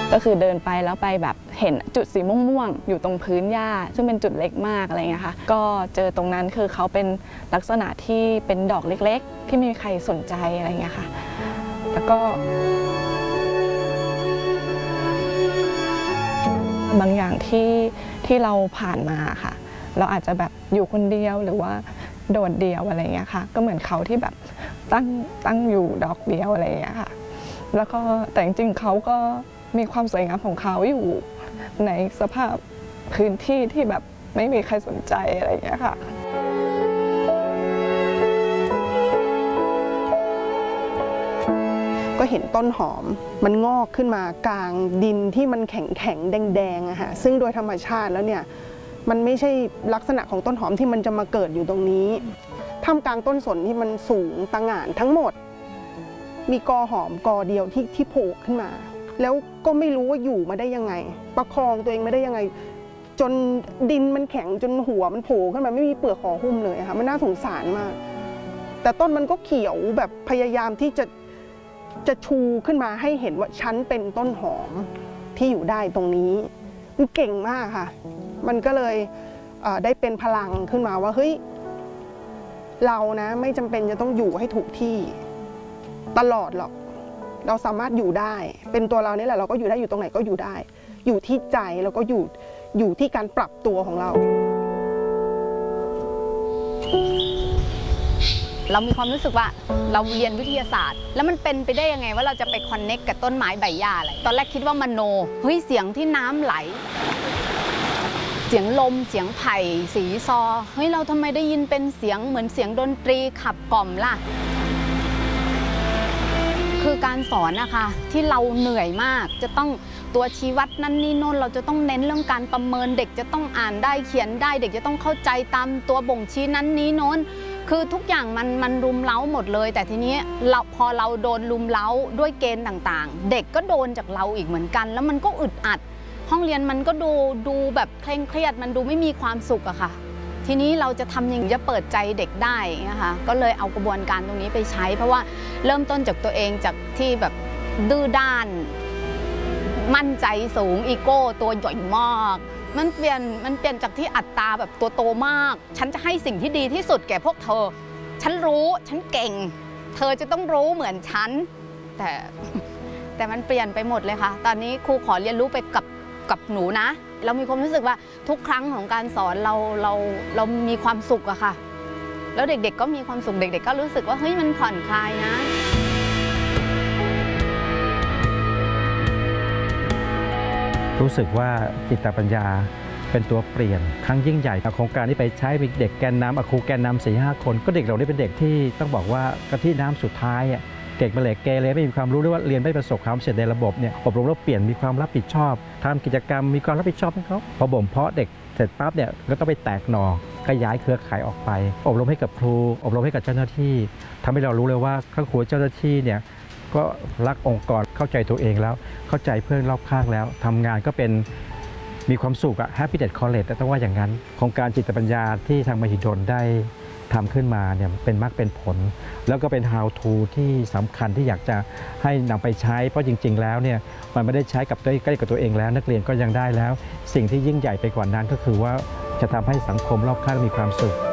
ก็คือเดินไปแล้วไปแบบเห็นจุดสีม่วงๆอยู่ตรงพื้นหญ้าซึ่งเป็นจุดเล็กมากอะไรเงี้ยค่ะก็เจอตรงนั้นคือเขาเป็นลักษณะที่เป็นดอกเล็กๆที่ไม่มีใครสนใจอะไรเงี้ยค่ะแล้วก็บางอย่างที่เราผ่านมาค่ะเราอาจจะแบบอยู่คนเดียวหรือว่าโดดเดี่ยวอะไรเงี้ยค่ะก็เหมือนเขาที่แบบตั้งอยู่ดอกเดียวอะไรเงี้ยค่ะแล้วก็แต่จริงๆเขาก็มีความสวยงามของเขาอยู่ในสภาพพื้นที่ที่แบบไม่มีใครสนใจอะไรเงี้ยค่ะก็เห็นต้นหอมมันงอกขึ้นมากลางดินที่มันแข็งแดงๆอะค่ะซึ่งโดยธรรมชาติแล้วเนี่ยมันไม่ใช่ลักษณะของต้นหอมที่มันจะมาเกิดอยู่ตรงนี้ท่ามกลางต้นสนที่มันสูงตะหง่านทั้งหมดมีกอหอมกอเดียวที่โผล่ขึ้นมาแล้วก็ไม่รู้ว่าอยู่มาได้ยังไงประคองตัวเองไม่ได้ยังไงจนดินมันแข็งจนหัวมันโผล่ขึ้นมาไม่มีเปลือกห่อหุ้มเลยค่ะมันน่าสงสารมากแต่ต้นมันก็เขียวแบบพยายามที่จะชูขึ้นมาให้เห็นว่าฉันเป็นต้นหอมที่อยู่ได้ตรงนี้มันเก่งมากค่ะมันก็เลยได้เป็นพลังขึ้นมาว่าเฮ้ยเรานะไม่จำเป็นจะต้องอยู่ให้ถูกที่ตลอดหรอกเราสามารถอยู่ได้เป็นตัวเรานี่แหละเราก็อยู่ได้อยู่ตรงไหนก็อยู่ได้อยู่ที่ใจแล้วก็อยู่ที่การปรับตัวของเรามีความรู้สึกว่าเราเรียนวิทยาศาสตร์แล้วมันเป็นไปได้ยังไงว่าเราจะไปคอนเนคกับต้นไม้ใบหญ้าอะไรตอนแรกคิดว่ามโนเฮ้ยเสียงที่น้ำไหลเสียงลมเสียงไผ่สีซอเฮ้ยเราทำไมได้ยินเป็นเสียงเหมือนเสียงดนตรีขับกล่อมล่ะคือการสอนนะคะที่เราเหนื่อยมากจะต้องตัวชี้วัดนั่นนี่โน่นเราจะต้องเน้นเรื่องการประเมินเด็กจะต้องอ่านได้เขียนได้เด็กจะต้องเข้าใจตามตัวบ่งชี้นั้นนี้โน้นคือทุกอย่างมันรุมเร้าหมดเลยแต่ทีนี้พอเราโดนรุมเร้าด้วยเกณฑ์ต่างๆเด็กก็โดนจากเราอีกเหมือนกันแล้วมันก็อึดอัดห้องเรียนมันก็ดูแบบเคร่งเครียดมันดูไม่มีความสุขอะค่ะทีนี้เราจะทำยังไงจะเปิดใจเด็กได้นะคะก็เลยเอากระบวนการตรงนี้ไปใช้เพราะว่าเริ่มต้นจากตัวเองจากที่แบบดื้อด้านมั่นใจสูงอีโก้ตัวใหญ่มากมันเปลี่ยนจากที่อัตตาแบบตัวโตมากฉันจะให้สิ่งที่ดีที่สุดแก่พวกเธอฉันรู้ฉันเก่งเธอจะต้องรู้เหมือนฉันแต่มันเปลี่ยนไปหมดเลยค่ะตอนนี้ครูขอเรียนรู้ไปกับหนูนะเรามีความรู้สึกว่าทุกครั้งของการสอนเรามีความสุขอะค่ะแล้วเด็กๆก็มีความสุขเด็กๆก็รู้สึกว่าเฮ้ยมันผ่อนคลายนะรู้สึกว่าจิตปัญญาเป็นตัวเปลี่ยนครั้งยิ่งใหญ่โครงการที่ไปใช้เด็กแกนนำครูแกนนำ 4-5 คนก็เด็กเราได้เป็นเด็กที่ต้องบอกว่ากะทิน้ำสุดท้ายเด็กมาเหลกเกเรไม่มีความรู้หรือว่าเรียนไม่ประสบความสำเร็จในระบบเนี่ยอบรมแล้วเปลี่ยนมีความรับผิดชอบทำกิจกรรมมีความรับผิดชอบให้เขาพอบ่มเพาะเด็กเสร็จปั๊บเนี่ยก็ต้องไปแตกหน่อขยายเครือข่ายออกไปอบรมให้กับครูอบรมให้กับเจ้าหน้าที่ทำให้เรารู้เลยว่าข้างครัวเจ้าหน้าที่เนี่ยก็รักองค์กรเข้าใจตัวเองแล้วเข้าใจเพื่อนรอบข้างแล้วทำงานก็เป็นมีความสุขอะ Happiness College ต้องว่าอย่างนั้นโครงการจิตปัญญาที่ทางมหิดลได้ทำขึ้นมาเนี่ยเป็นมรรคเป็นผลแล้วก็เป็น how to ที่สำคัญที่อยากจะให้นำไปใช้เพราะจริงๆแล้วเนี่ยมันไม่ได้ใช้กับใกล้กับตัวเองแล้วนักเรียนก็ยังได้แล้วสิ่งที่ยิ่งใหญ่ไปกว่านั้นก็คือว่าจะทำให้สังคมรอบข้างมีความสุข